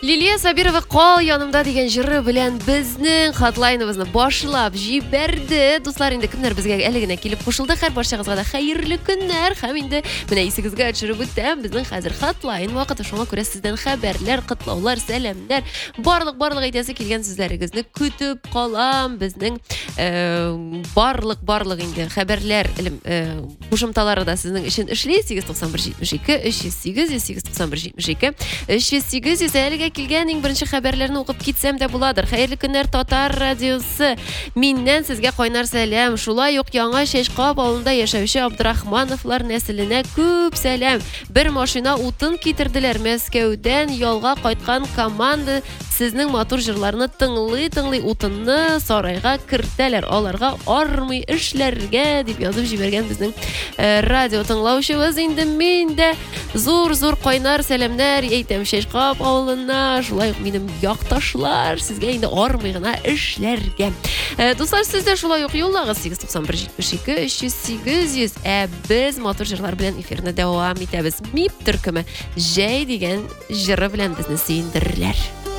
Лилия Сабирова «Кал янымда» деген жыры белән безнең хатлайныбызны башлап җибәрде. Дуслар, инде кемнәр безгә әле генә килеп кушылды. Һәр барчагызга да хәерле көннәр. Һәм инде менә исегезгә төшереп үтәм. Безнең хәзер хатлайн вакыты. Шуңа күрә сездән хәбәрләр, котлаулар, сәламнәр, барлык әйтәсе килгән сүзләрегезне көтеп калам. Безнең барлык инде хәбәрләр, кушымталары да сезнең өчен эшли. 89172 308 89172 308 әлегә килгән иң беренче хәбәрләрне укып китсәм дә буладыр. Хәерле көннәр, Татар радиосы. Миннән сезгә кайнар сәлам. Шулай ук Яңа Чәчкап авылында яшәүче Абдрахмановлар нәселенә күп сәлам. Бер машина утын китерделәр. Мәскәүдән ялга кайткан команда сезнең матур җырларны тыңлый утынны сарайга кертәләр. Аларга армый эшләргә дип язып җибәргән безнең радио тыңлаучыбыз. Инде мин дә зур кайнар сәламнәр әйтәм Чәчкап авылына. Шулай ук минем якташлар сезгә инде армый гына эшләргә. Дуслар, сез дә шулай ук юллагыз 89172 308. Без матур җырлар белән эфирне дәвам итәбез. Мип төркеме җәй дигән җыры белән безне сөендерерләр.